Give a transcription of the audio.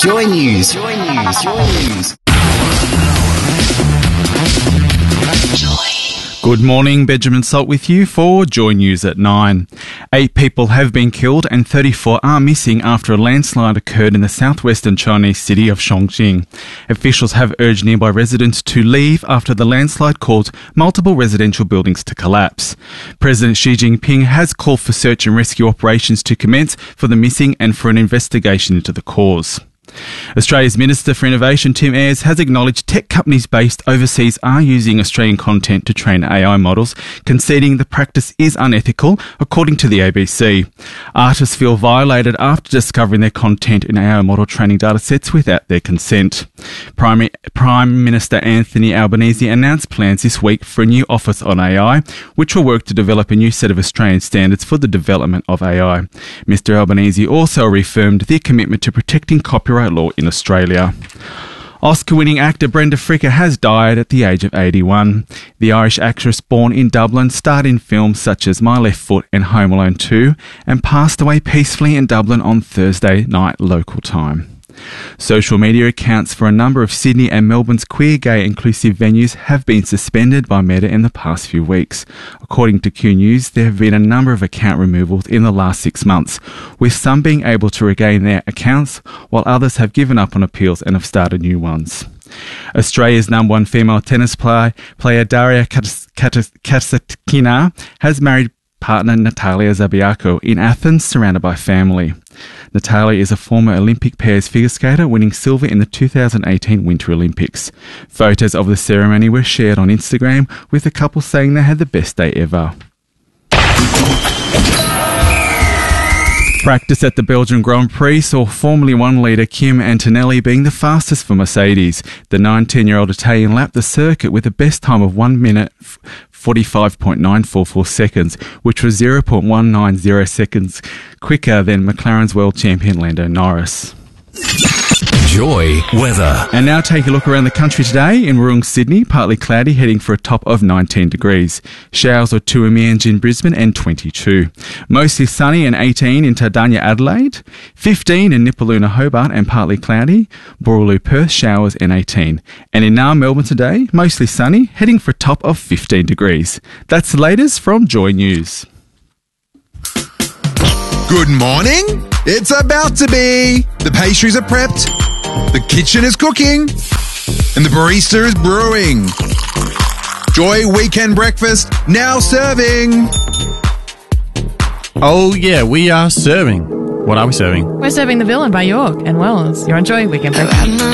Joy News. Joy News. Joy News. Good morning, Benjamin Salt with you for Joy News at 9. 8 people have been killed and 34 are missing after a landslide occurred in the southwestern Chinese city of Chongqing. Officials have urged nearby residents to leave after the landslide caused multiple residential buildings to collapse. President Xi Jinping has called for search and rescue operations to commence for the missing and for an investigation into the cause. Australia's Minister for Innovation, Tim Ayres, has acknowledged tech companies based overseas are using Australian content to train AI models, conceding the practice is unethical, according to the ABC. Artists feel violated after discovering their content in AI model training datasets without their consent. Prime Minister Anthony Albanese announced plans this week for a new office on AI, which will work to develop a new set of Australian standards for the development of AI. Mr Albanese also reaffirmed their commitment to protecting copyright law in Australia. Oscar-winning actor Brenda Fricker has died at the age of 81. The Irish actress born in Dublin starred in films such as My Left Foot and Home Alone 2 and passed away peacefully in Dublin on Thursday night local time. Social media accounts for a number of Sydney and Melbourne's queer, gay, inclusive venues have been suspended by Meta in the past few weeks. According to Q News, there have been a number of account removals in the last 6 months, with some being able to regain their accounts, while others have given up on appeals and have started new ones. Australia's number one female tennis player Daria Kasatkina has married partner Natalia Zabiako in Athens, surrounded by family. Natalia is a former Olympic pairs figure skater, winning silver in the 2018 Winter Olympics. Photos of the ceremony were shared on Instagram, with the couple saying they had the best day ever. Practice at the Belgian Grand Prix saw Formula One leader Kim Antonelli being the fastest for Mercedes. The 19-year-old Italian lapped the circuit with a best time of 1 minute 45.944 seconds, which was 0.190 seconds quicker than McLaren's world champion Lando Norris. Joy weather. And now take a look around the country today. In Woorong, Sydney, partly cloudy, heading for a top of 19 degrees. Showers or Toowoomba in Brisbane and 22. Mostly sunny and 18 in Tardania, Adelaide. 15 in Nipaluna, Hobart and partly cloudy. Boorloo, Perth, showers and 18. And in Naarm, Melbourne today, mostly sunny, heading for a top of 15 degrees. That's the latest from Joy News. Good morning. It's about to be. The pastries are prepped. The kitchen is cooking. And the barista is brewing. Joy Weekend Breakfast now serving. Oh, yeah, we are serving. What are we serving? We're serving the Villain by York and Wells. You're on Joy Weekend Breakfast.